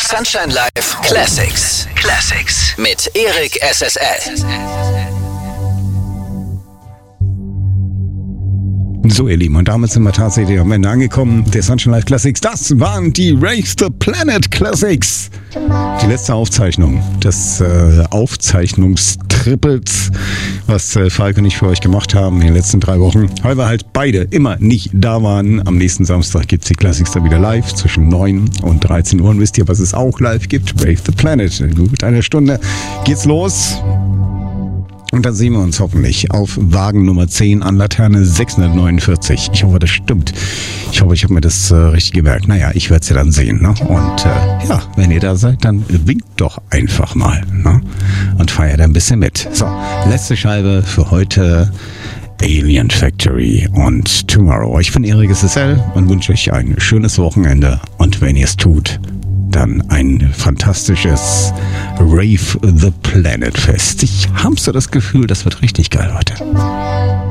Sunshine Live Classics. Classics mit Erik SSL. So, ihr Lieben, und damit sind wir tatsächlich am Ende angekommen. Der Sunshine Live Classics, das waren die Rave the Planet Classics. Die letzte Aufzeichnung des Aufzeichnungstrippels, was Falk und ich für euch gemacht haben in den letzten 3 Wochen. Weil wir halt beide immer nicht da waren. Am nächsten Samstag gibt es die Classics dann wieder live zwischen 9 und 13 Uhr. Und wisst ihr, was es auch live gibt? Rave the Planet. In gut einer Stunde geht's los. Und dann sehen wir uns hoffentlich auf Wagen Nummer 10 an Laterne 649. Ich hoffe, das stimmt. Ich hoffe, ich habe mir das richtig gemerkt. Naja, ich werde es ja dann sehen. Ne? Und ja, wenn ihr da seid, dann winkt doch einfach mal. Ne? Und feiert ein bisschen mit. So, letzte Scheibe für heute. Alien Factory und Tomorrow. Ich bin Erik SSL und wünsche euch ein schönes Wochenende. Und wenn ihr es tut, dann ein fantastisches Rave the Planet Fest. Ich habe so das Gefühl, das wird richtig geil heute.